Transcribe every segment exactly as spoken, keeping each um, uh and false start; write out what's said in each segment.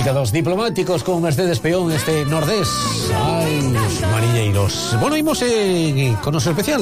música dos Diplomáticos con Mercedes Peón, este Nordés. Ai, os mariñeiros. Bueno, imos en, con noso especial.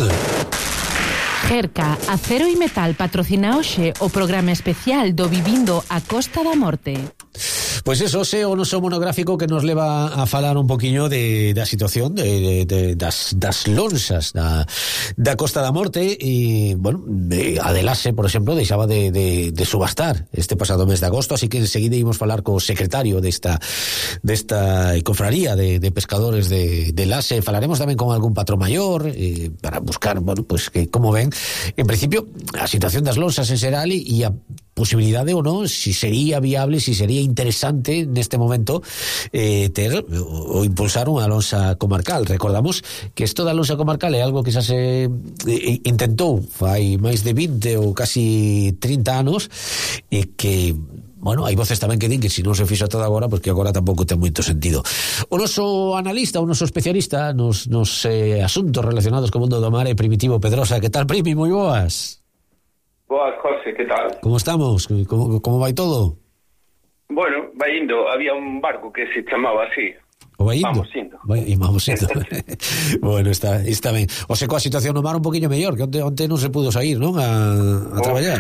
Gerca, Acero e Metal patrocina hoxe o programa especial do Vivindo a Costa da Morte. Pois eso, xe o noso monográfico que nos leva a falar un poquinho de, da situación de, de, de, das, das lonxas da, da Costa da Morte e, bueno, a de Lase, por exemplo, deixaba de, de, de subastar este pasado mes de agosto, así que enseguida ímos falar co secretario desta, desta cofraría de, de pescadores de, de Lase. Falaremos tamén con algún patrón maior eh, para buscar, bueno, pues que como ven, en principio, a situación das lonxas en xeral e, e a posibilidade ou non, si sería viable, si sería interesante neste momento eh, ter ou impulsar unha lonxa comarcal. Recordamos que isto da lonxa comarcal é algo que xa se eh, intentou fai máis de vinte ou casi trinta anos e que, bueno, hai voces tamén que din que se non se fixo todo agora, pois que agora tampouco ten moito sentido. O noso analista, o noso especialista nos, nos eh, asuntos relacionados co mundo do mar é Primitivo Pedrosa. Que tal, Primi? Moi boas. Boas, José, que tal? Como estamos? Como, como vai todo? Bueno, vai indo. Había un barco que se chamaba así. O vai indo? Vamos indo. Vai, e vamos indo. Bueno, está, está ben. O sea, coa situación no mar un poquinho mellor, que onte, onte non se pudo sair, non? A, a traballar.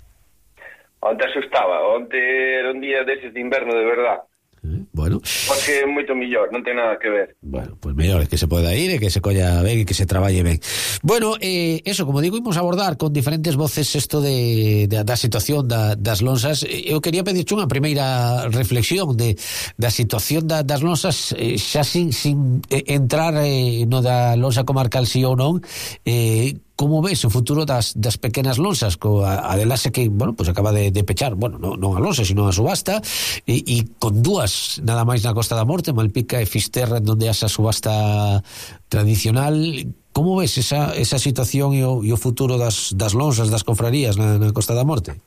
Onte asustaba. Onte era un día deses de inverno de verdad. Eh, bueno. Porque é moito mellor, non ten nada que ver. Bueno, pues mellor é que se poda ir e que se colla ben e que se traballe ben. Bueno, eh, eso, como digo, imos abordar con diferentes voces isto de, de da situación da, das lonxas. Eu quería pedirche unha primeira reflexión de da situación da, das lonxas, eh, xa sin, sin eh, entrar eh, no da lonxa comarcal si ou non. eh, Como ves o futuro das, das pequenas lonxas coa a de Lase que, bueno, pues acaba de, de pechar, bueno, non, non a lonxa, sino a subasta e, e con dúas nada máis na Costa da Morte, Malpica e Fisterra, onde esa subasta tradicional. Como ves esa, esa situación e o, e o futuro das, das lonxas, das confrarías na, na Costa da Morte?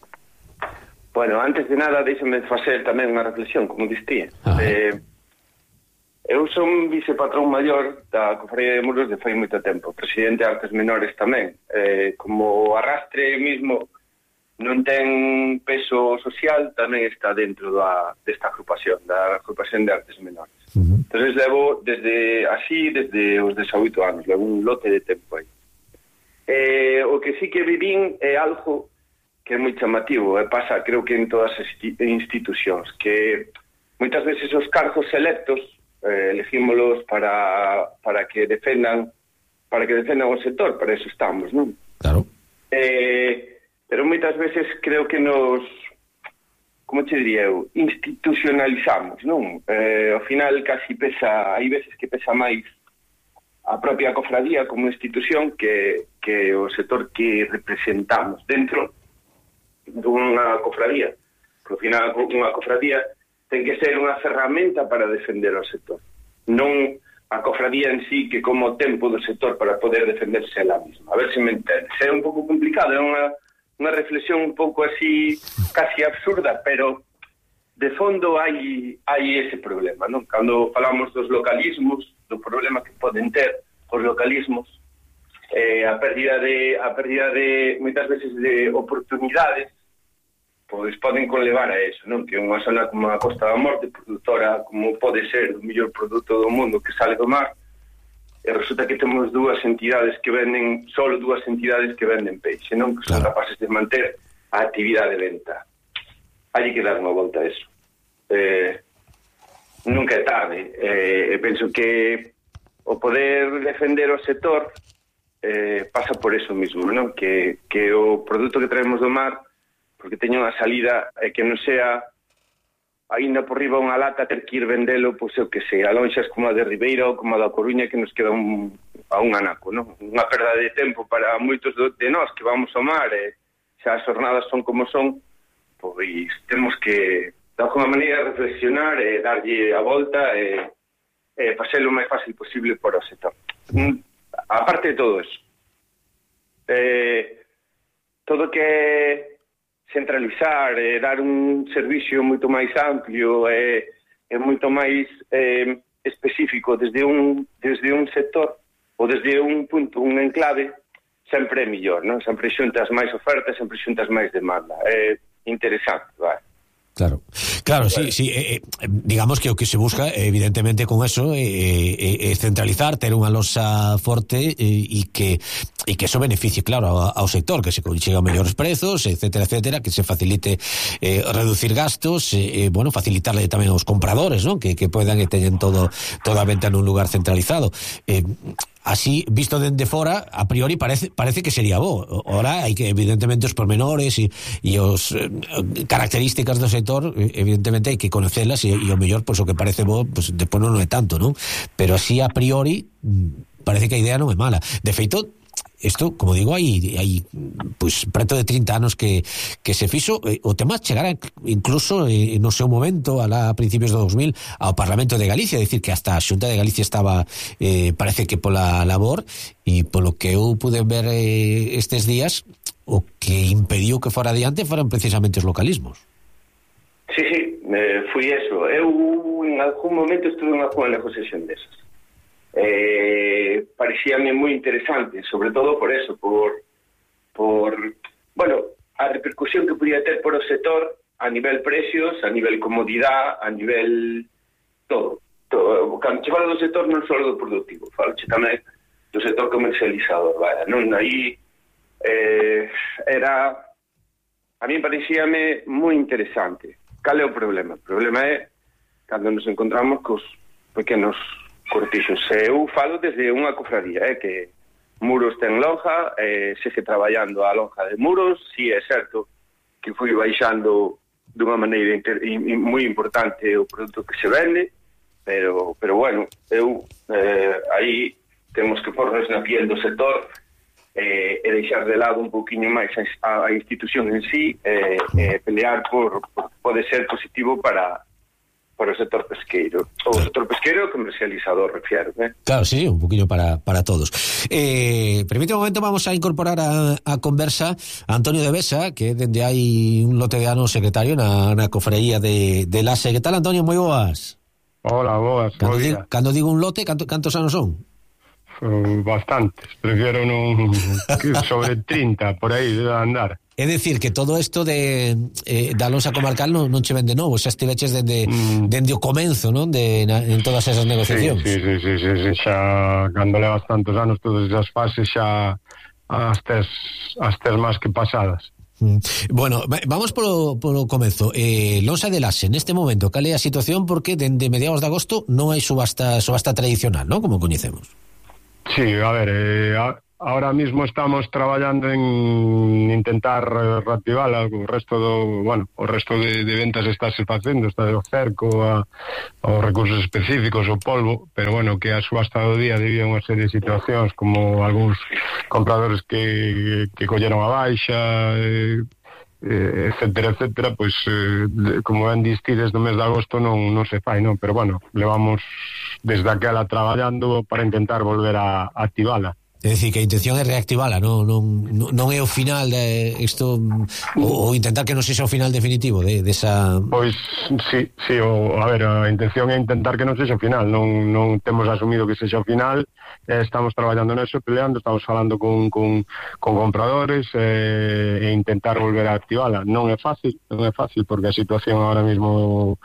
Bueno, antes de nada, déxame facer tamén unha reflexión, como distí. Eh, eu son vicepatrón maior da Cofradía de Muros de fai moito tempo, presidente de Artes Menores tamén. Eh, como arrastre mismo non ten peso social, tamén está dentro da, desta agrupación, da agrupación de Artes Menores. Uh-huh. Entonces levo desde así, desde os dezaoito anos, levo un lote de tempo aí. Eh, o que sí que vivín é algo que é moi chamativo, e pasa, creo que en todas as institucións, que moitas veces os cargos electos eh, elegímolos para para que defendan para que defendan o sector, para eso estamos, non? Claro. Eh, pero moitas veces creo que nos, como te diría eu, institucionalizamos, non? Eh, ao final casi pesa, hai veces que pesa máis a propia cofradía como institución que, que o sector que representamos dentro dunha cofradía. Porque ao final unha cofradía ten que ser unha ferramenta para defender o sector, non a cofradía en sí que como o tempo do sector para poder defenderse ela mesma. A ver se me entendes. É un pouco complicado, é unha, unha reflexión un pouco así casi absurda, pero de fondo hai hai ese problema, non? Cando falamos dos localismos, do problema que poden ter os localismos, eh, a pérdida de a pérdida de moitas veces de oportunidades, pois poden conlevar a eso, non? Que unha zona como a Costa da Morte, produtora como pode ser o mellor produto do mundo que sale do mar, e resulta que temos dúas entidades que venden, solo dúas entidades que venden peixe, non? Que son claro. Capaces de manter a actividade de venta. Hai que dar unha volta a eso. Eh, nunca é tarde. Eh, penso que o poder defender o sector eh, pasa por eso mismo, non? Que, que o produto que traemos do mar, porque teña unha salida e que non sea aínda por riba unha lata ter que ir vendelo, pois eu que sei, a lonxas como a de Ribeira ou como a da Coruña que nos queda un, a un anaco, non? Unha perda de tempo para moitos de nós que vamos ao mar e xa as jornadas son como son, pois temos que de alguma maneira reflexionar e darlle a volta e, e facelo o máis fácil posible para o sector. A parte de todo eso, eh, todo que centralizar, eh, dar un servicio moito máis amplio e eh, moito máis eh, específico desde un desde un sector ou desde un punto, un enclave, sempre é mellor, non? Sempre xuntas máis ofertas, sempre xuntas máis demanda. É interesante, vai. Claro, claro, sí, sí, eh, eh, digamos que o que se busca evidentemente con eso é eh, eh, centralizar, ter unha losa forte e eh, que e que eso beneficie, claro, ao, ao sector, que se consiga mellores prezos, etcétera, etcétera, que se facilite eh, reducir gastos, eh, bueno, facilitarle tamén aos compradores, ¿no? Que, que puedan e teñen todo toda a venta nun lugar centralizado. Eh, así, visto dende fora, a priori parece parece que sería bo. Ora hai que, evidentemente, os pormenores e, e os eh, características do sector, evidentemente hai que conocelas e, e o mellor, pois, o que parece bo, pois, depois non é tanto, non? Pero así, a priori, parece que a idea non é mala. De feito, isto, como digo, hai, hai pois, preto de trinta anos que, que se fixo. Eh, o tema chegara incluso eh, no seu momento, alá a principios do dos mil, ao Parlamento de Galicia, é dicir, que hasta a Xunta de Galicia estaba, eh, parece que pola labor, e polo que eu pude ver eh, estes días, o que impediu que fora adiante foran precisamente os localismos. Sí, sí, eh, fui eso. Eu en algún momento estuve en algunha negociación desas. Eh, parecíame moi interesante, sobre todo por eso, por, por bueno, a repercusión que podía ter por o sector a nivel precios, a nivel comodidade, a nivel todo, todo. Cando che falo do sector non só do productivo, falo che tamén do sector comercializador, vaya, non? Aí eh, era, a mí parecíame moi interesante. Cal é o problema? O problema é cando nos encontramos cos pequenos cortixos. Eu falo desde unha cofradía, eh, que Muros ten lonja, eh, segue traballando a lonja de Muros. Si é certo que foi baixando dunha maneira inter, in, moi importante o produto que se vende, pero, pero bueno, eu eh, aí temos que pornos na piel do sector eh, e deixar de lado un pouquiño máis a, a institución en sí, eh, eh, pelear por, por pode ser positivo para para o sector pesqueiro. O sector pesqueiro comercializador, refiero, eh? Claro, sí, un poquinho para, para todos. Eh, permite un momento, vamos a incorporar a, a conversa a Antonio de Besa, que dende hai un lote de anos secretario na, na cofreía de, de Lase. Que tal, Antonio? Moi boas. Hola, boas. Cando, di, cando digo un lote, canto, cantos anos son? Uh, bastantes, prefiero non sobre trinta, por aí de andar. É dicir, que todo isto de eh, da lonxa comarcal non, non che vende novo, xa estiveches dende, mm. dende o comenzo, non? De, na, en todas esas negociacións. Sí, sí, sí, sí, sí, xa cando levas tantos anos todas esas fases xa as tes, as tes máis que pasadas. Mm. Bueno, vamos polo, polo comenzo. eh, Lonxa de Lase, neste momento, cal é a situación? Porque dende mediados de agosto non hai subasta, subasta tradicional, non? Como coñecemos. Sí, a ver, eh, a, ahora mismo estamos traballando en intentar reactivar o resto do, bueno, o resto de, de ventas está se facendo, está o cerco, a, os recursos específicos, o polvo, pero bueno, que a subasta do día debido a unha serie de situacións como algúns compradores que, que colleron a baixa, eh, eh, etcétera, etcétera, pois eh, como ben distides no mes de agosto non, non se fai, non? Pero bueno, levamos desde aquela traballando para intentar volver a, a activala. É dicir, que a intención é reactivala, non, non, non é o final de isto, ou, ou intentar que non sexa o final definitivo de, de esa... Pois, sí, sí, o, a ver, a intención é intentar que non sexa o final, non, non temos asumido que sexa o final, eh, estamos traballando neso, peleando, estamos falando con, con, con compradores eh, e intentar volver a activala. Non é fácil, non é fácil, porque a situación ahora mismo...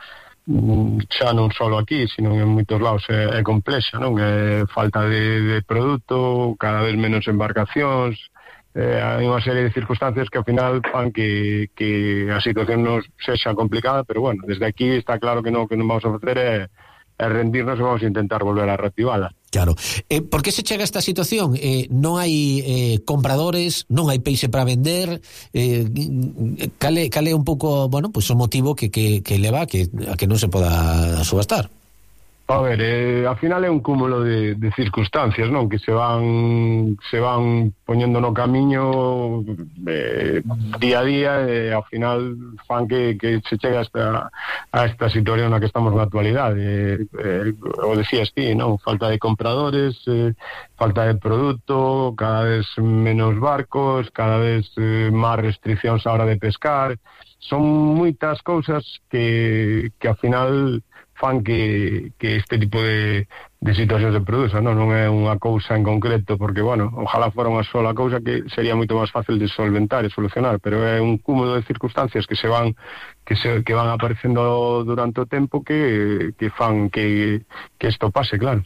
xa non só aquí, sino en moitos lados é, é complexa, non? É falta de, de produto, cada vez menos embarcacións, eh, hai unha serie de circunstancias que ao final fan que, que a situación non sexa complicada, pero bueno, desde aquí está claro que non que non vamos a facer é, é rendirnos e vamos a intentar volver a reactivala. Claro. Eh, por que se chega a esta situación? Eh, non hai eh, compradores, non hai peixe para vender, eh, cale, cale un pouco, bueno, pues o motivo que, que, que leva a que, a que non se poda subastar? A ver, eh, ao final é un cúmulo de, de circunstancias, non? Que se van se van poñendo no camiño eh, día a día e ao final fan que, que se chega a esta, a esta situación na que estamos na actualidade. Eh, o decías ti, non? Falta de compradores, eh, falta de produto, cada vez menos barcos, cada vez eh, máis restriccións a hora de pescar. son moitas cousas que, que ao final fan que, que este tipo de, de situacións se produzan, non? Non é unha cousa en concreto, porque, bueno, ojalá fora unha sola cousa que sería moito máis fácil de solventar e solucionar, pero é un cúmulo de circunstancias que se van que se que van aparecendo durante o tempo que, que fan que, que isto pase, claro.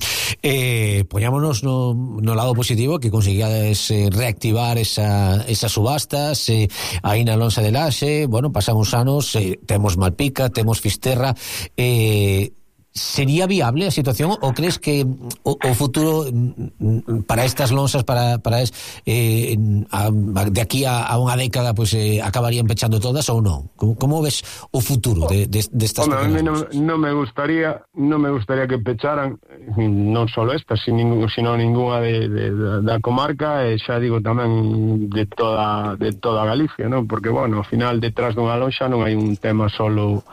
Eh, poñámonos no, no lado positivo, que conseguíades eh, reactivar esa, esas subastas eh, aí na Lonxa de Laxe. Bueno, pasan uns anos, eh, temos Malpica, temos Fisterra. eh, Sería viable a situación, ou crees que o, o futuro para estas lonxas, para, para es, eh, a, de aquí a, a unha década, pues eh, acabarían pechando todas ou non? Como, como ves o futuro de, de, de estas Hombre, pequenas non, non me gustaría non me gustaría que pecharan non só estas, sino, sino ninguna de, de, de, da comarca, e xa digo tamén de toda de toda Galicia, non? Porque, bueno, ao final detrás dunha lonxa non hai un tema solo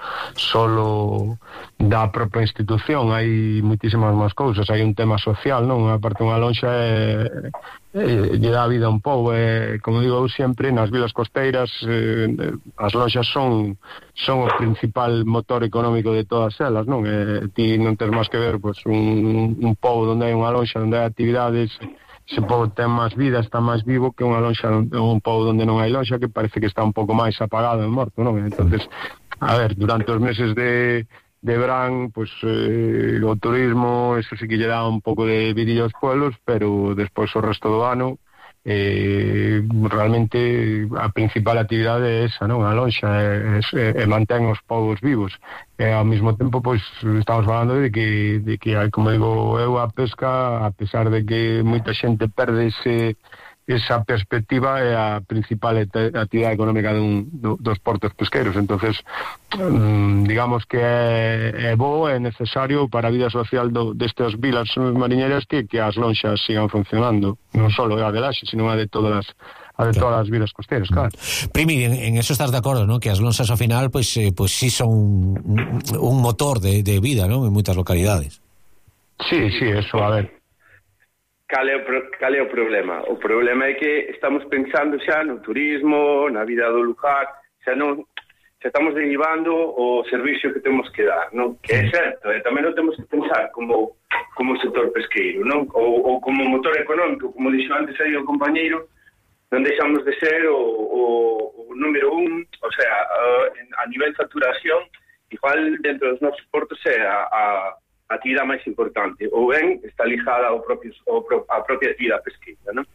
solo da propia institución, hai moitísimas máis cousas, hai un tema social, non? A parte unha lonxa é, é, lle dá vida a un pobo, é, como digo eu sempre, nas vilas costeiras eh, as lonxas son son o principal motor económico de todas elas, non? E ti non tens máis que ver pois, un, un pobo onde hai unha lonxa, onde hai actividades, ese pobo ten máis vida, está máis vivo que unha lonxa, un pobo onde non hai lonxa, que parece que está un pouco máis apagado e morto, non? Entonces, a ver, durante os meses de de verán, pues eh, o turismo, eso sí que lle dá un pouco de vidilla aos pueblos, pero despois o resto do ano eh, realmente a principal actividade é esa, non? A lonxa é, é, é mantén os povos vivos, e ao mesmo tempo pois estamos falando de que, de que como digo eu, a pesca, a pesar de que moita xente perde ese esa perspectiva é a principal actividade económica dun, dos portos pesqueiros. Entonces, um, digamos que é, é bo, é necesario para a vida social do, destas vilas mariñeiras que, que as lonxas sigan funcionando, non só a de Laxe, sino a de todas as a de todas as vilas costeiras, claro. Primi, en, en eso estás de acordo, ¿no? Que as lonxas ao final, pues, eh, pues sí son un, un motor de, de vida, ¿no? En moitas localidades. Sí, sí, eso, a ver. Cal é, o pro, cal é o problema? O problema é que estamos pensando xa no turismo, na vida do lugar, xa non, xa estamos derivando o servicio que temos que dar, non? Que é certo, e tamén o temos que pensar como como sector pesqueiro, non? Ou, ou como motor económico, como dixo antes aí o compañeiro, non deixamos de ser o, o, o número un, o sea, a, a nivel de facturación, igual dentro dos nosos portos é a, a a actividade máis importante, ou ben está ligada ao propio, ao pro, a propia actividade pesqueira, non?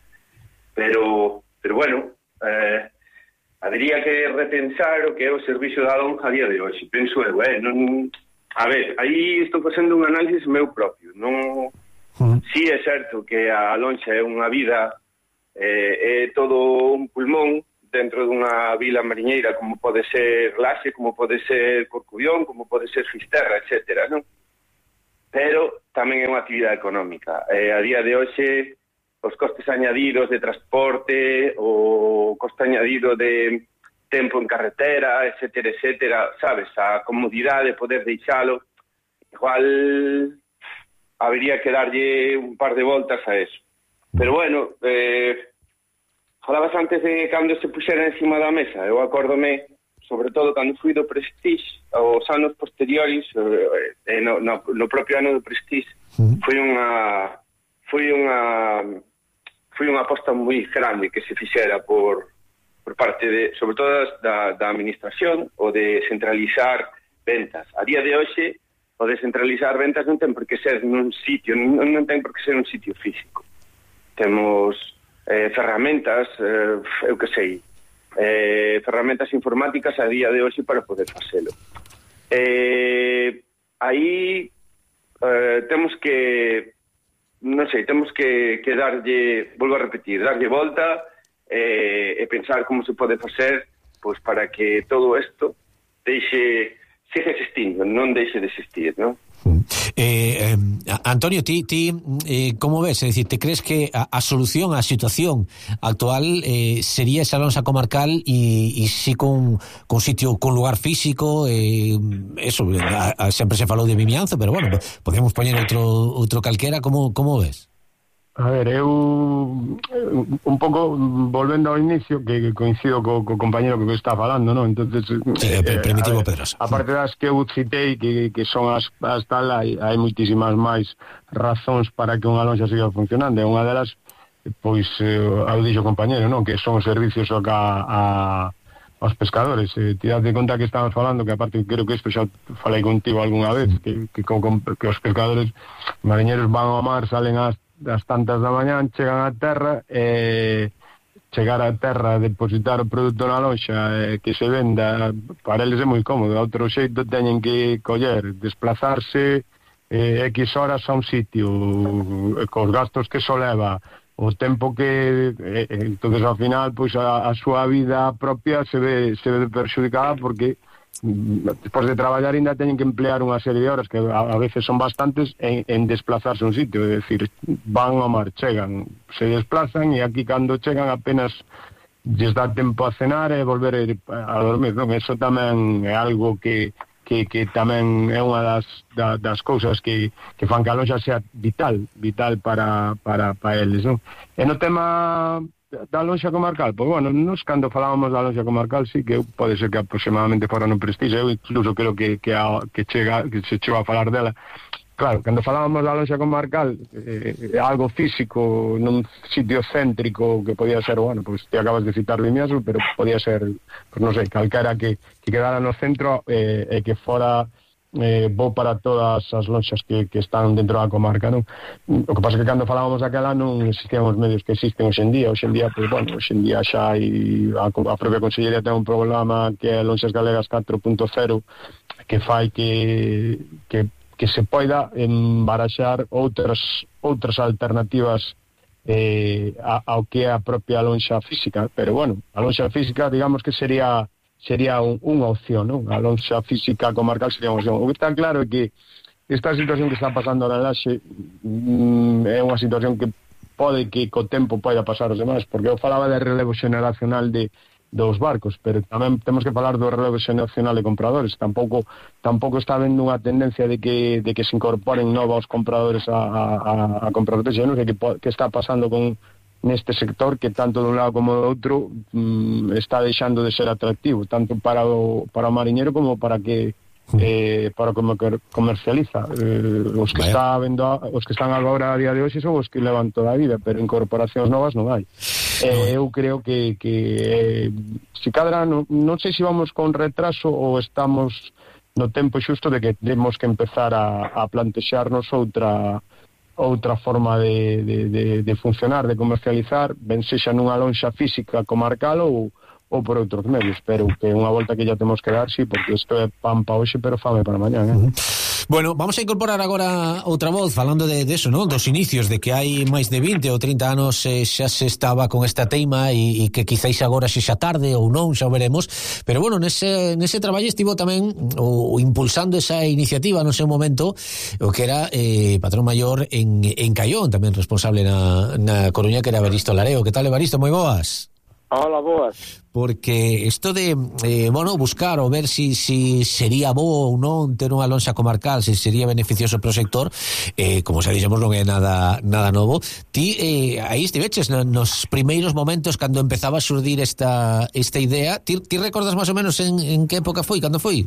Pero, pero bueno, eh, habería que repensar o que é o servicio da lonja a día de hoxe, penso eu, eh? Non, a ver, aí estou facendo un análisis meu propio, non... Uh-huh. Sí é certo que a lonxa é unha vida, eh, é todo un pulmón dentro dunha vila mariñeira, como pode ser Laxe, como pode ser Corcubión, como pode ser Fisterra, etcétera, non? Pero tamén é unha actividade económica. Eh, a día de hoxe, os costes añadidos de transporte, o coste añadido de tempo en carretera, etcétera, etcétera, sabes, a comodidade de poder deixalo, igual habería que darlle un par de voltas a eso. Pero bueno, eh, falabas antes de cando se puxera encima da mesa, eu acórdome, sobre todo cando fui do Prestige, aos anos posteriores, eh, no, no, no propio ano do Prestige, uh-huh. foi unha foi unha foi unha aposta moi grande que se fixera por por parte de, sobre todo da, da administración, o de centralizar ventas. A día de hoxe, o de centralizar ventas non ten por que ser nun sitio, non, non ten por que ser un sitio físico. Temos eh, ferramentas, eh, eu que sei, Eh, ferramentas informáticas a día de hoxe para poder facelo. Eh, aí eh, temos que, non sei, temos que, que darlle, volvo a repetir, darlle volta eh, e pensar como se pode facer, pois para que todo isto deixe, siga existindo, non deixe de existir, non? Eh, eh, Antonio, ti, ti eh, como ves? É dicir, te crees que a, a solución á situación actual eh, sería esa lonxa comarcal e, e si con, con sitio, con lugar físico, eh, eso, a, a, sempre se falou de Vimianzo, pero bueno, podemos poñer outro, outro calquera, como, como ves? A ver, eu un pouco volvendo ao inicio, que coincido co, co compañero que está falando, ¿no? Entonces, sí, eh, Primitivo ver, Pedrosa. Aparte das que eu citei, que, que son as, as tal, hai, hai moitísimas máis razóns para que unha lonxa siga funcionando. E unha delas, pois, eh, ao dixo compañero, ¿no? Que son os servicios a, a aos pescadores. Eh, ti date conta que estamos falando, que aparte creo que isto xa falei contigo algunha vez, que, que, que, que os pescadores mariñeros van ao mar, salen ás das tantas da mañán, chegan á terra e chegar á terra, depositar o produto na lonxa e que se venda, para eles é moi cómodo. A outro xeito teñen que coller, desplazarse eh, X horas a un sitio, cos gastos que so leva, o tempo que eh, entonces ao final pois a, a súa vida propia se ve, se ve perxudicada porque despois de traballar ainda teñen que emplear unha serie de horas que a, a veces son bastantes en, en desplazarse a un sitio, é dicir, van ao mar, chegan, se desplazan e aquí cando chegan apenas lles dá tempo a cenar e volver a ir a dormir, non? Eso tamén é algo que, que, que tamén é unha das, da, das cousas que, que fan que a lonxa sea vital, vital para, para, para eles, non? E no tema da lonxa comarcal, pois bueno, nos cando falábamos da lonxa comarcal sí que pode ser que aproximadamente fora no Prestige, eu incluso creo que, que, a, que, chega, que se chegou a falar dela. Claro, cando falábamos da lonxa comarcal, eh, algo físico nun sitio céntrico que podía ser, bueno, pois te acabas de citar Vimiaso, pero podía ser, pois non sei, calquera que, que quedara no centro e eh, que fora eh, bo para todas as lonxas que, que están dentro da comarca, non? O que pasa é que cando falábamos daquela non existían os medios que existen hoxendía. Hoxendía, pois, bueno, hoxendía xa hai a, a propia Consellería ten un programa que é Lonxas Galegas catro punto cero que fai que que, que se poida embaraxar outras outras alternativas eh, a, ao que é a propia lonxa física, pero bueno, a lonxa física digamos que sería sería un, unha opción, non? A lonxa física comarcal sería unha opción. O que está claro é que esta situación que está pasando na Laxe mm, é unha situación que pode que co tempo poida pasar os demais, porque eu falaba de relevo xeneracional de dos barcos, pero tamén temos que falar do relevo xeneracional de compradores. Tampouco tampouco está vendo unha tendencia de que de que se incorporen novos compradores a, a, a comprar peixe, non sei que, que está pasando con neste sector que tanto dun lado como do outro mm, está deixando de ser atractivo, tanto para o, para o mariñeiro como para que eh, para como comercializa. Eh, os que está vendo os que están agora a día de hoxe son os que levan toda a vida, pero incorporacións novas non hai. Eh, eu creo que, que eh, se cadra, non, non sei se vamos con retraso ou estamos no tempo xusto de que temos que empezar a, a plantexarnos outra outra forma de, de, de, de funcionar, de comercializar, ben sexa nunha lonxa física comarcal ou, ou por outros medios, pero que é unha volta que ya temos que dar, sí, porque isto é pan pa hoxe, pero fame para mañán, eh? Uh-huh. Bueno, vamos a incorporar agora outra voz falando de, de eso, ¿no? Dos inicios, de que hai máis de vinte ou trinta anos eh, xa se estaba con esta teima e, e que quizáis agora se xa tarde ou non, xa veremos, pero bueno, nese, nese traballo estivo tamén o, o impulsando esa iniciativa no seu momento o que era eh, patrón maior en, en Caión, tamén responsable na, na Coruña, que era Evaristo Lareo. Que tal, Evaristo? Moi boas. Hola, boas. Porque isto de, eh, bueno, buscar ou ver si, si sería bo ou non ter unha lonxa comarcal, se sería beneficioso pro sector, eh, como xa dixemos, non é nada nada novo. Ti eh, aí estiveches nos primeiros momentos cando empezaba a xurdir esta esta idea. Ti, ti recordas máis ou menos en, en que época foi, cando foi?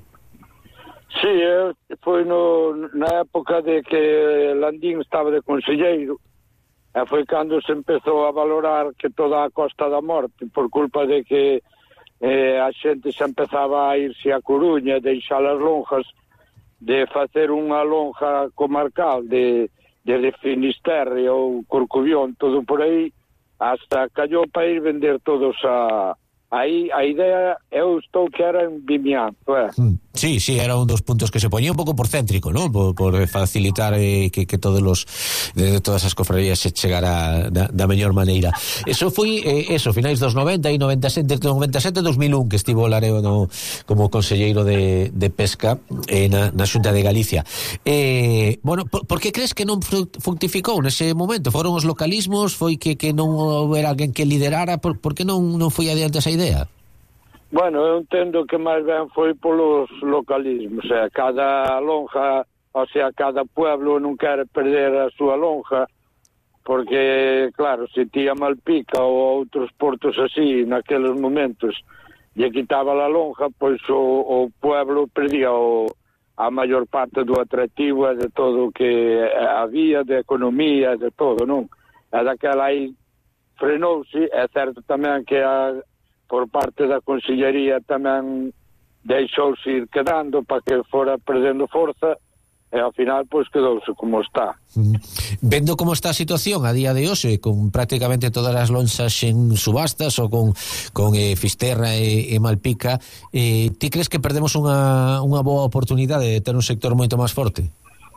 Sí, foi no, na época de que Landín estaba de conselleiro. E foi cando se empezou a valorar que toda a Costa da Morte, por culpa de que eh, a xente se empezaba a irse a Coruña, deixar as lonjas, de facer unha lonja comarcal de, de Finisterre ou Corcubión, todo por aí, hasta callou para ir vender todos a... Aí a idea, eu estou que era en Vimián, pues. Sí, sí, era un dos puntos que se ponía un pouco por céntrico, ¿no? Por, por facilitar eh, que, que todos los de todas as cofradías se chegara da, da mellor maneira. Eso foi, eh, eso, finais dos noventa e noventa e sete, noventa e sete a dos mil un que estivo Lareo no, como conselleiro de, de pesca eh, na, na Xunta de Galicia. Eh, bueno, por, por que crees que non fructificou nese momento? Foron os localismos? Foi que, que non houbera alguén que liderara? Por, por que non, non foi adiante esa idea? Bueno, eu entendo que máis ben foi polos localismos, o sea, cada lonja, o sea, cada pueblo non quere perder a súa lonja, porque, claro, se ti a Malpica ou outros portos así, naqueles momentos, lle quitaba a lonja, pois o, o pueblo perdía o, a maior parte do atractivo e de todo o que había, de economía, de todo, non? E daquela aí frenouse, é certo tamén que a, por parte da Consellería tamén deixouse ir quedando para que fora perdendo forza, e ao final pois quedouse como está. Mm. Vendo como está a situación a día de hoxe, con prácticamente todas as lonxas en subastas ou con, con eh, Fisterra e, e Malpica, eh, ti crees que perdemos unha, unha boa oportunidade de ter un sector moito máis forte?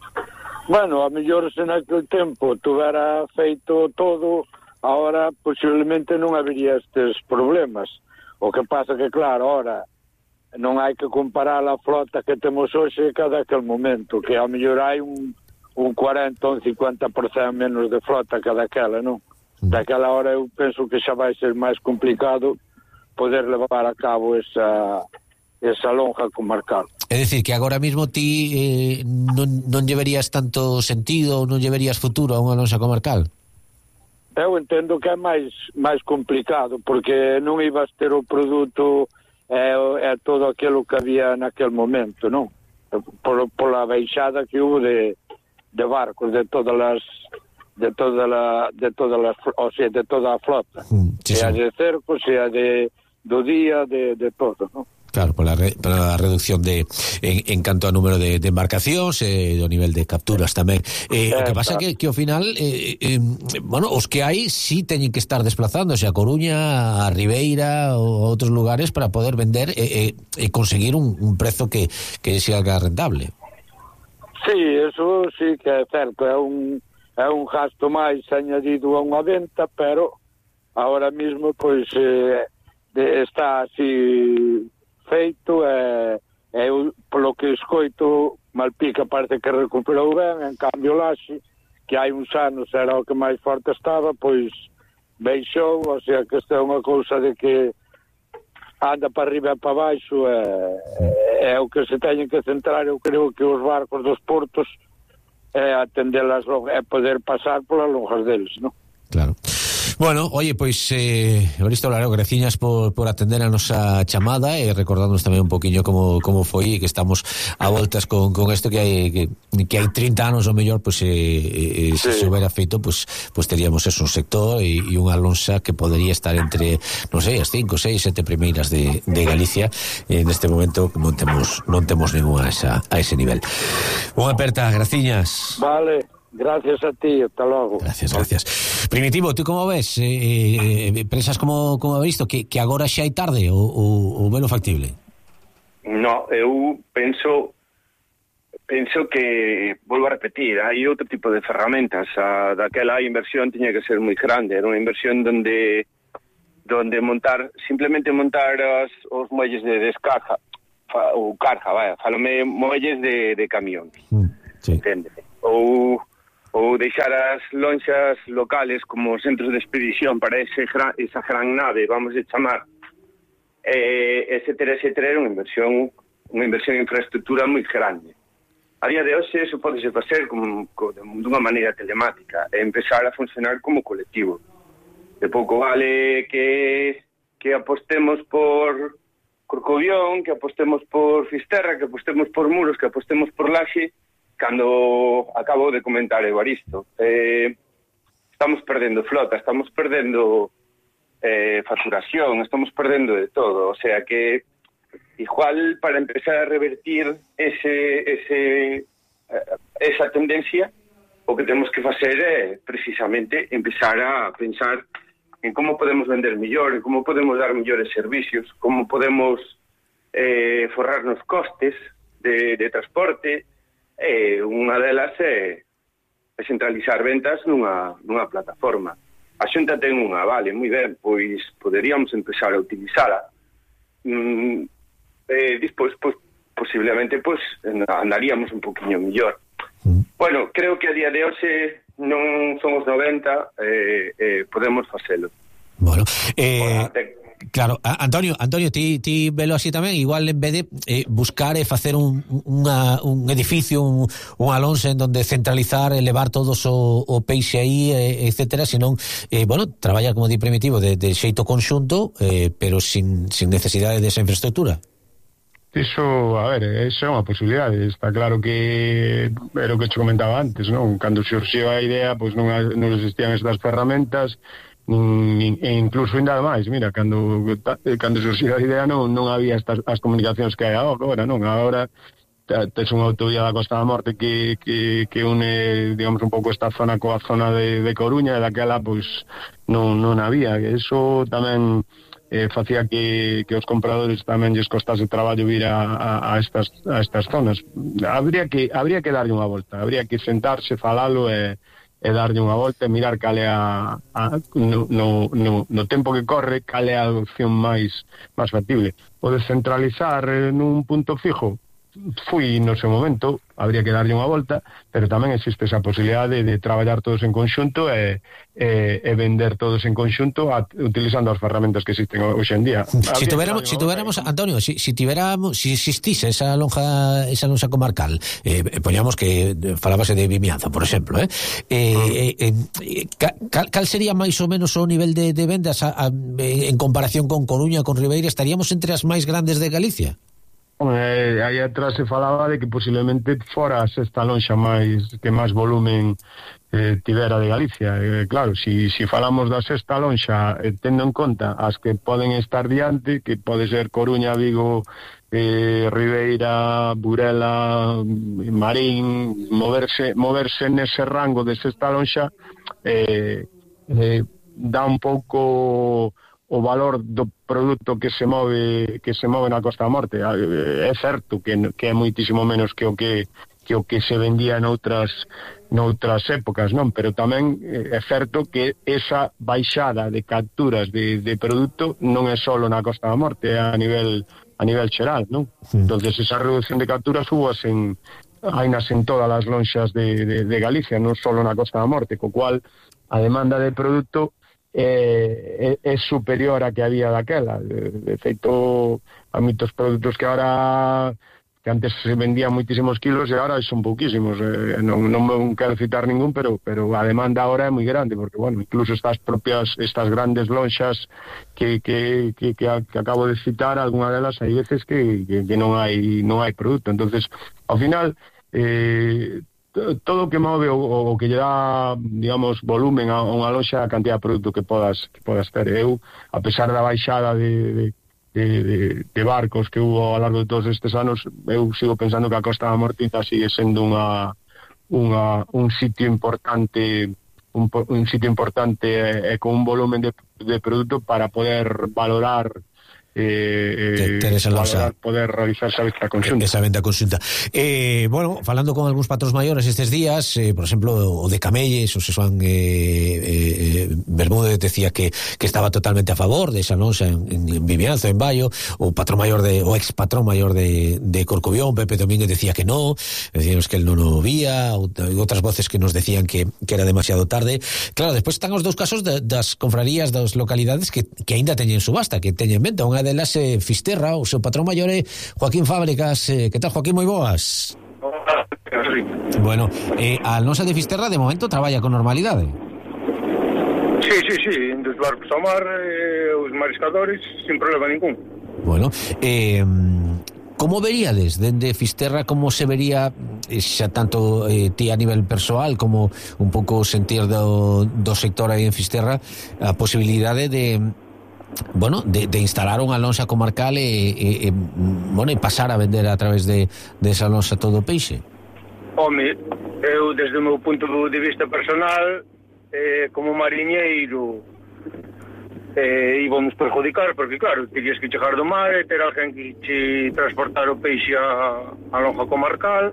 Bueno, a mellor se naquele tempo tuvera feito todo, ahora posiblemente non habería estes problemas. O que pasa que, claro, ahora non hai que comparar a flota que temos hoxe cada aquel momento, que a mellor hai un, un cuarenta ou un cincuenta por cento menos de flota cada aquela, non? Daquela hora eu penso que xa vai ser máis complicado poder levar a cabo esa, esa lonja comarcal. É dicir, que agora mesmo ti eh, non, non lleverías tanto sentido ou non lleverías futuro a unha lonxa comarcal? Eu entendo que é máis, máis complicado, porque non ibas ter o produto é, é todo aquilo que había naquele momento, non? Por, por a baixada que hubo de, de barcos, de todas as de toda la, de todas las, o sea, de toda a flota, mm, sí, sea sí. de cerco, sea de do día, de, de todo, non? Claro, por la, re, por la reducción de en, en canto a número de, de embarcacións e eh, do nivel de capturas tamén. Eh, o que pasa é que, que ao final eh, eh, bueno, os que hai sí teñen que estar desplazándose a Coruña, a Ribeira ou a outros lugares para poder vender e eh, eh, conseguir un, un prezo que, que sea rentable. Sí, eso sí que é certo, é un, é un gasto máis añadido a unha venta, pero ahora mismo pois eh, de, está así feito, e, e polo que escoito Malpica parece que recuperou ben, en cambio Laxe, que hai uns anos era o que máis forte estaba, pois baixou, o sea que esta é unha cousa de que anda para arriba e para baixo, e, é, é o que se teñen que centrar, eu creo que os barcos dos portos é atender as lonjas, é poder pasar polas lonjas deles, non? Claro. Bueno, oye, pois eh, Evaristo Lareo, graciñas por, por atender a nosa chamada e recordarnos tamén un poquinho como, como foi e que estamos a voltas con, con esto que hai que, que hai trinta anos ou mellor, pois eh, eh, sí. se se houbera feito, pois, pois teríamos eso, un sector e, e unha lonxa que podería estar entre, non sei, as cinco, seis, sete primeiras de, de Galicia. E neste momento non temos non temos ninguna a, esa, a ese nivel. Unha aperta, graciñas. Vale. Gracias a ti, hasta logo. Gracias, gracias. Primitivo, tú como ves? Eh, eh, pensas como, como visto que, que agora xa hai tarde ou, ou, ou velo factible? No, eu penso penso que, volvo a repetir, hai outro tipo de ferramentas. A, daquela inversión tiña que ser moi grande, era unha inversión donde donde montar, simplemente montar as, os muelles de descarga ou carga, vaya, falome muelles de, de camión, mm, sí. Entende? Ou ou deixar as lonxas locales como centros de expedición para ese gran, esa gran nave, vamos a chamar, eh, etcétera, etcétera, era unha inversión unha inversión en infraestructura moi grande. A día de hoxe eso pode ser facer como, como, dunha maneira telemática e empezar a funcionar como colectivo. De pouco vale que que apostemos por Corcovión, que apostemos por Fisterra, que apostemos por Muros, que apostemos por Laxe, cando acabo de comentar Evaristo, eh, estamos perdendo flota, estamos perdendo eh, facturación, estamos perdendo de todo, o sea que igual para empezar a revertir ese, ese, eh, esa tendencia, o que temos que facer é precisamente empezar a pensar en como podemos vender mellor, en como podemos dar mellores servicios, como podemos eh, forrar nos costes de, de transporte. Eh, unha delas é, é centralizar ventas nunha, nunha plataforma. A Xunta ten unha, vale, moi ben, pois poderíamos empezar a utilizala. Mm, eh, despois, pois, posiblemente, pois, andaríamos un poquinho mellor. Mm. Bueno, creo que a día de hoxe non son os noventa, eh, eh, podemos facelo. Bueno, eh... Claro, Antonio, Antonio, ti, ti velo así tamén, igual en vez de eh, buscar e facer un, una, un edificio, un, un alonso en donde centralizar, elevar todos o, o peixe aí, eh, etcétera, senón, eh, bueno, traballar como di Primitivo de, de xeito conxunto, eh, pero sin, sin necesidade desa infraestructura. Iso, a ver, esa é unha posibilidade. Está claro que era o que te comentaba antes, non? Cando xurxiu a idea, pois non, non existían estas ferramentas, nin, e incluso ainda máis, mira, cando cando xurxiu a idea non, non había estas as comunicacións que hai agora, non? Agora tes unha autovía da Costa da Morte que, que, que une, digamos, un pouco esta zona coa zona de, de Coruña, e daquela, pois, non, non había. Eso tamén Eh, facía que, que os compradores tamén lles costase traballo vir a, a, a, estas, a estas zonas. Habría que, habría que darlle unha volta, habría que sentarse, falalo e, e darlle unha volta e mirar cal é a, a no, no, no, no tempo que corre, cal é a opción máis, máis factible. O descentralizar eh, nun punto fijo, fui no seu momento, habría que darlle unha volta, pero tamén existe esa posibilidade de, de traballar todos en conxunto e, e, e vender todos en conxunto a, utilizando as ferramentas que existen hoxe en día. Si tuviéramos, si tuviéramos Antonio, si, si tuviéramos, si existise esa lonja, esa lonja comarcal, eh, poñamos que falábase de Vimianzo, por exemplo, eh, eh, eh, eh cal, cal sería máis ou menos o nivel de, de vendas a, a, en comparación con Coruña, con Ribeira? Estaríamos entre as máis grandes de Galicia? Eh, aí atrás se falaba de que posiblemente fora a sexta lonxa máis que máis volumen eh, tivera de Galicia. Eh, claro, si, si falamos da sexta lonxa, eh, tendo en conta as que poden estar diante, que pode ser Coruña, Vigo, eh, Ribeira, Burela, Marín, moverse moverse nese rango de sexta lonxa, eh, eh, dá un pouco o valor do produto que se move que se move na Costa da Morte. É certo que, que é moitísimo menos que o que que o que se vendía noutras noutras épocas, non? Pero tamén é certo que esa baixada de capturas de, de produto non é só na Costa da Morte, é a nivel a nivel xeral, non? Sí. Entonces esa reducción de capturas hubo en hainas en todas as lonxas de, de, de Galicia, non só na Costa da Morte, co cual a demanda de produto É, é, é superior a que había daquela. De, de feito, a moitos produtos que ahora que antes se vendían moitísimos kilos e ahora son pouquísimos. Eh, non, non quero citar ningún, pero pero a demanda ahora é moi grande, porque, bueno, incluso estas propias, estas grandes lonxas que, que, que, que, que acabo de citar, algunha delas hai veces que, que, que non hai non hai produto. Entonces, ao final, eh, todo o que move o, o que lle dá, digamos, volumen a unha loxa, a cantidad de produto que podas que podas ter. Eu, a pesar da baixada de, de, de, de barcos que hubo ao largo de todos estes anos, eu sigo pensando que a Costa da Morte sigue sendo unha, unha un sitio importante un, un sitio importante e, e con un volumen de, de produto para poder valorar Eh, eh, valorar, poder realizar esa venta conxunta. Esa venta conxunta. Eh, bueno, falando con algúns patróns maiores estes días, eh, por exemplo, o de Camelles, o Sesuán eh, eh, Bermúdez decía que, que estaba totalmente a favor de esa lonxa en, en Vimianzo, en Baio. O patrón maior de, o ex patrón maior de, de Corcubión, Pepe Domínguez, decía que no, decíamos que él non o vía, outras voces que nos decían que, que era demasiado tarde. Claro, despois están os dous casos de, das confrarías das localidades que, que aínda teñen subasta, que teñen venta. Unha delas é Fisterra, o seu patrón maior é Joaquín Fábricas. Eh, que tal, Joaquín? Moi boas. Bueno, eh, a nosa de Fisterra de momento traballa con normalidade. Sí, sí, sí, dos barcos ao mar, eh, os mariscadores, sin problema ningún. Bueno, eh, como veríades dende Fisterra, como se vería xa tanto eh, ti a nivel persoal como un pouco sentir do, do sector aí en Fisterra a posibilidade de bueno, de, de instalar unha lonxa comarcal e, e, e, bueno, e pasar a vender a través de, de esa lonxa todo o peixe? Home, eu desde o meu punto de vista personal, eh, como mariñeiro, eh, íbamos perjudicar, porque claro, terías que chegar do mar e ter alguén que che transportar o peixe a, a lonxa comarcal,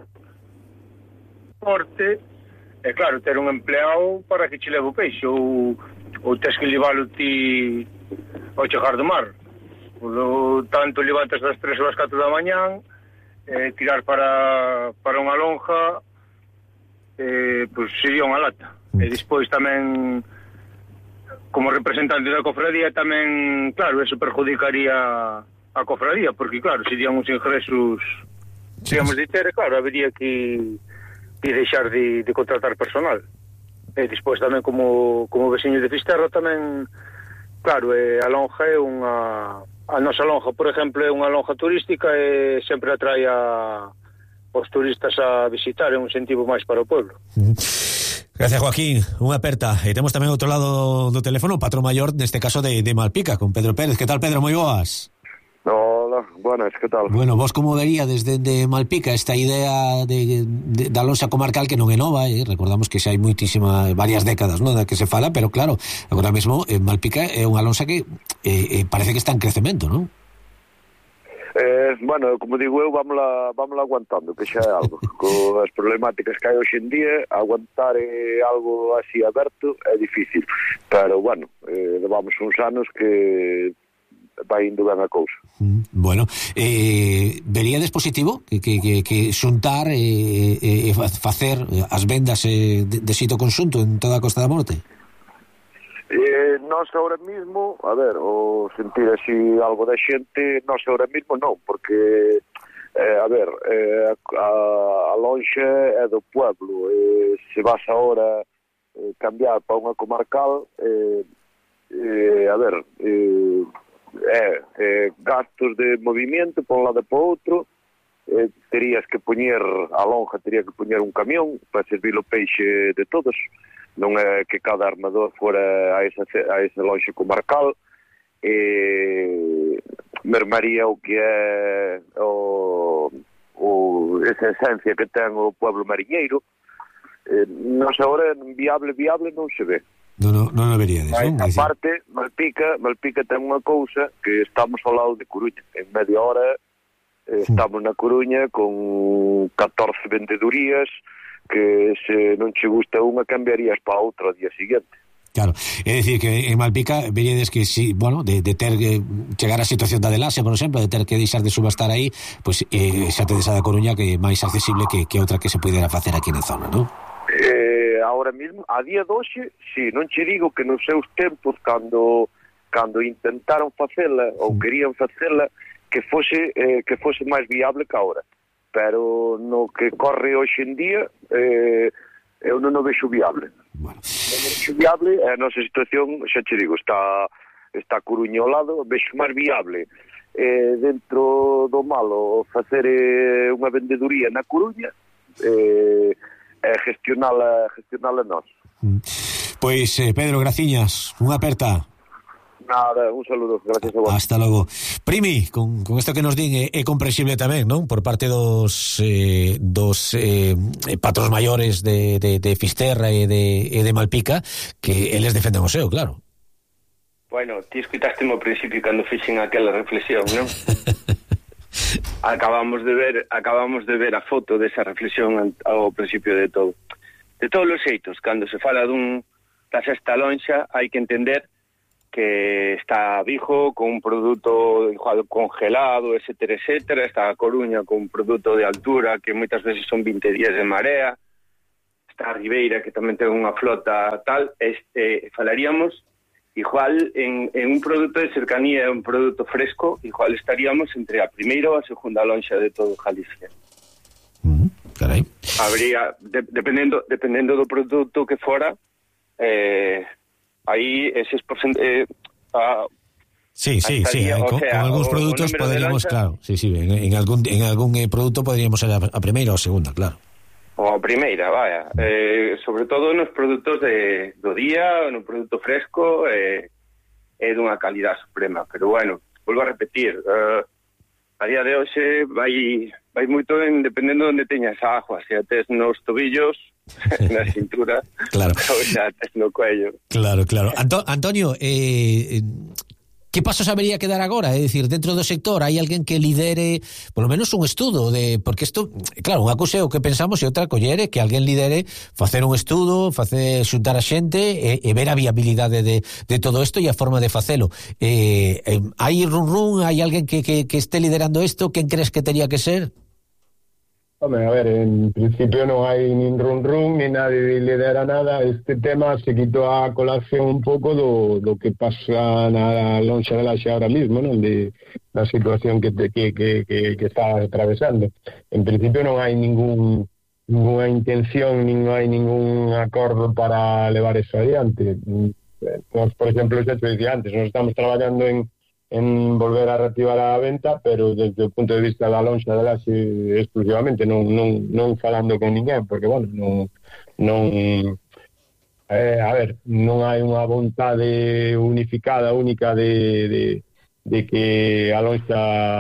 porte, e claro, ter un empleado para que che leve o peixe, ou, ou tes que levalo ti ao chegar do mar. Polo tanto, levantas das tres ou as catro da mañán, eh, tirar para, para unha lonja, eh, pois sería unha lata. Mm. E despois tamén como representante da cofradía tamén, claro, eso perjudicaría a cofradía, porque claro, serían os ingresos, digamos, de ter, claro, habería que, que deixar de, de contratar personal. E despois tamén como, como veciño de Fisterra tamén, claro, eh, a lonja é unha, a nosa lonja, por exemplo, é unha lonja turística e sempre atrae a os turistas a visitar, é un incentivo máis para o pueblo. Gracias, Joaquín, unha aperta. E temos tamén outro lado do teléfono o patrón maior, neste caso de, de Malpica, con Pedro Pérez. Que tal, Pedro? Moi boas. Hola, buenas, que tal? Bueno, vos como vería desde de Malpica esta idea de, de, da lonxa comarcal que non é nova, eh? Recordamos que xa hai moitísima, varias décadas, non, da que se fala, pero claro, agora mesmo eh, Malpica é unha lonxa que eh, eh, parece que está en crecemento, non? Eh, bueno, como digo eu, vámola, vámola aguantando, que xa é algo. Co as problemáticas que hai hoxe en día, aguantar eh, algo así aberto é difícil, pero bueno, eh, levamos uns anos que vai indo ben a cousa. Mm, bueno, eh, veríades positivo que, que, que, que xuntar e eh, eh, facer as vendas eh, de, de sitio conxunto en toda a Costa da Morte? Eh, nós ahora mismo, a ver, o sentir así algo da xente, nós ahora mismo non, porque eh, a ver, eh, a, a lonxa é do pueblo, eh, se vas ahora eh, cambiar para unha comarcal, eh, eh, a ver, eh, É, é gastos de movimento por un lado e por outro, eh, terías que poñer a lonja, tería que poñer un camión para servir o peixe de todos, non é que cada armador fora a esa, a esa lonxa comarcal, eh, mermaría o que é o, o, esa esencia que ten o pueblo mariñeiro. Eh, non sei, agora viable, viable non se ve. Non, non, non o veríades, non? A parte, Malpica, Malpica ten unha cousa que estamos ao lado de Coruña. En media hora eh, estamos na Coruña con catorce vendedurías que se non che gusta unha cambiarías para outra ao día seguinte. Claro, é dicir que en Malpica veríades que si, bueno, de, de ter que chegar a situación da Delasia, por exemplo, de ter que deixar de subastar aí, pois pues, eh, xa tedes a da Coruña que é máis accesible que, que outra que se pudera facer aquí na zona, non? Eh, ahora mismo, a día de hoxe, si, non che digo que nos seus tempos, cando cando intentaron facela, ou querían facela, que fose eh, que fose máis viable que ahora. Pero no que corre hoxe en día, eh, eu non o vexo viable. Bueno. Non o vexo viable, a nosa situación, xa che digo, está, está Coruña ao lado, vexo máis viable eh, dentro do malo facer eh, unha vendeduría na Coruña, eh, e gestionala, gestionala nós. Pois, eh, Pedro, graciñas, unha aperta. Nada, un saludo, gracias a vos. Hasta logo. Primi, con, con isto que nos din é, é comprensible tamén, non? Por parte dos eh, dos eh, patros maiores de, de, de Fisterra e de, e de Malpica, que eles defenden o seu, claro. Bueno, ti escuitaste ao principio cando fixen aquela reflexión, non? acabamos de ver acabamos de ver a foto desa reflexión ao principio de todo. De todos os xeitos, cando se fala dun da sexta lonxa, hai que entender que está Vigo con un produto igual congelado, etcétera, etcétera, está a Coruña con un produto de altura que moitas veces son vinte días de marea, está a Ribeira que tamén ten unha flota tal, este, falaríamos igual en, en un produto de cercanía e un produto fresco, igual estaríamos entre a primeira ou a segunda lonxa de todo Galicia. Mm, carai. Habría, de, dependendo, dependendo do produto que fora, eh, aí eses porcent... Eh, a, Sí, sí, sí, eh, con, sea, con algúns produtos poderíamos, claro, sí, sí, en, en algún en algún eh, produto poderíamos ser a, a primeira ou a segunda, claro. Ou a primeira, vaya, eh, sobre todo nos produtos de, do día, no produto fresco, eh, é dunha calidad suprema, pero bueno, volvo a repetir, eh, a día de hoxe vai vai moito en, dependendo de onde teñas a agua, se a tes nos tobillos, na cintura, claro, ou xa tes no cuello. Claro, claro. Anto, Antonio, eh, que pasos habería que dar agora? É dicir, dentro do sector hai alguén que lidere, polo menos un estudo de, porque isto, claro, unha cousa é o que pensamos e outra collere que alguén lidere facer un estudo, facer xuntar a xente e, e ver a viabilidade de, de todo isto e a forma de facelo. Eh, eh, hai run run, hai alguén que, que, que este liderando isto, quen crees que tería que ser? Home, a ver, en principio non hai nin run run, ni nadie lidera nada. Este tema se quitou a colación un pouco do, do que pasa na lonxa de Laxe ahora mismo, non? De, da situación que, te, que, que, que, que está atravesando. En principio non hai ningún ninguna intención, nin hai ningún acordo para levar eso adiante. Nos, por exemplo, xa te dicía antes, nos estamos traballando en en volver a reactivar a venta, pero desde o punto de vista da lonxa de Laxe exclusivamente, non, non, non falando con ninguén, porque, bueno, non, non eh, a ver, non hai unha vontade unificada, única de, de, de que a lonxa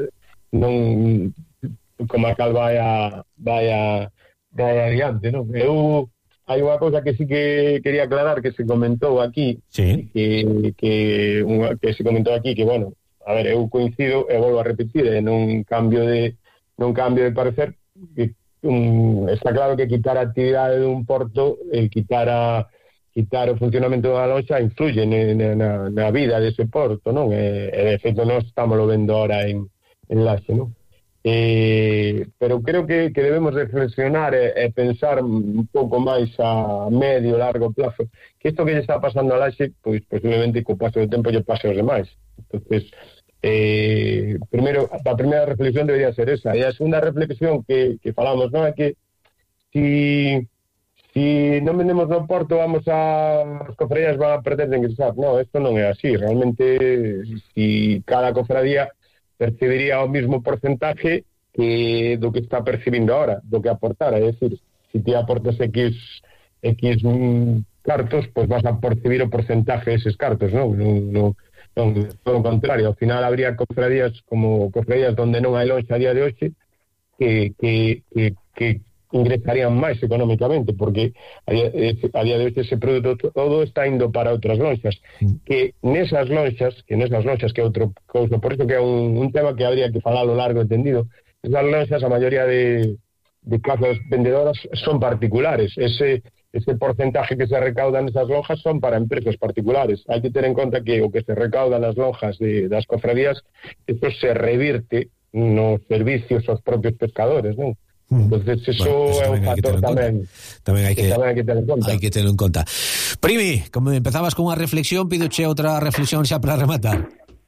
non comarcal vai a vai a vai adiante, non? Eu hai unha cousa que sí que quería aclarar, que se comentou aquí, sí. que, que, unha, que se comentou aquí, que, bueno, a ver, eu coincido e volvo a repetir, eh, non cambio de non cambio de parecer, que, um, está claro que quitar a actividade dun porto, eh, quitar a quitar o funcionamento da lonxa influye na, na, na vida dese porto, non? E, e de feito, nós estamos lo vendo ahora en, en Laxe, non? Eh, pero creo que, que debemos reflexionar e, e pensar un pouco máis a medio, largo plazo, que isto que lle está pasando a Laxe, pois posiblemente co paso do tempo lle pase aos demais. Entonces, eh, primeiro, a primeira reflexión debería ser esa, e a segunda reflexión que, que falamos, non, é que si, si non vendemos no porto, vamos a as cofradías van a perder de ingresar. Non, isto non é así. Realmente, si cada cofradía percibiría o mismo porcentaje que do que está percibindo ahora, do que aportar, é dicir, se ti aportas X X cartos, pois vas a percibir o porcentaje de eses cartos, non? Non, non, non, todo o contrario, ao final habría cofradías como cofradías donde non hai lonxa a día de hoxe que, que, que, que ingresarían máis económicamente, porque a día, a día de hoxe ese produto todo está indo para outras lonxas, que nesas lonxas, que nesas lonxas que é outro cousa, por iso que é un, un tema que habría que falar a lo largo e tendido. Esas lonxas, a maioría de, de casas vendedoras son particulares, ese ese porcentaje que se recauda nesas lonjas son para empresas particulares. Hai que ter en conta que o que se recauda nas lonjas de, das cofradías, eso se revirte nos servicios aos propios pescadores, non? Entonces eso bueno, é un factor tamén tamén hai que, que, tamén hai que ter en conta. Hai que ter en conta. Primi, como empezabas con unha reflexión, pidoche outra reflexión xa para rematar.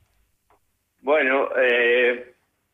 Bueno, eh,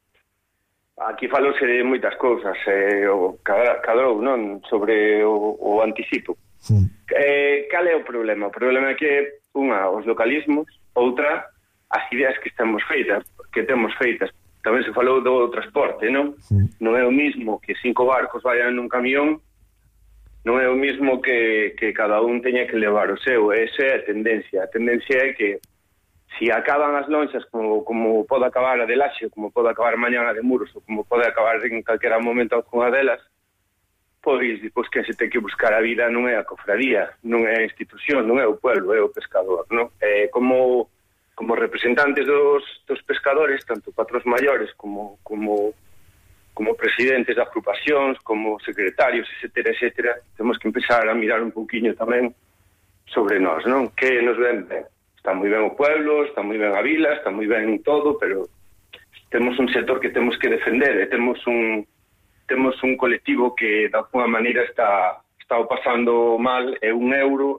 aquí falose de moitas cousas, eh, o cadrou, non? Sobre o, o anticipo. Mm. Eh, cal é o problema? O problema é que, unha, os localismos, outra, as ideas que estamos feitas, que temos feitas. Tamén se falou do transporte, non? Sí. Non é o mismo que cinco barcos vayan nun camión, non é o mismo que, que cada un teña que levar o seu. Esa é a tendencia. A tendencia é que se acaban as lonxas como, como pode acabar a de Laxe, como pode acabar mañana a de Muros, ou como pode acabar en calquera momento alguna delas, pois, pois que se ten que buscar a vida non é a cofradía, non é a institución, non é o pueblo, é o pescador, non? É como... como representantes dos, dos pescadores, tanto patróns maiores como, como, como presidentes de agrupacións, como secretarios, etcétera, etcétera, temos que empezar a mirar un pouquiño tamén sobre nós, non? Que nos ven ben. Está moi ben o pueblo, está moi ben a vila, está moi ben todo, pero temos un sector que temos que defender, e temos un temos un colectivo que de alguna maneira está está o pasando mal, é un euro